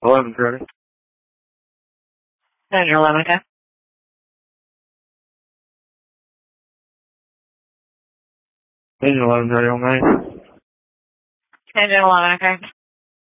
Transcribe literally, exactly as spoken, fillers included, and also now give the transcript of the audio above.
eleven thirty. Engine eleven, okay. Engine eleven thirty on Main. Engine eleven, okay.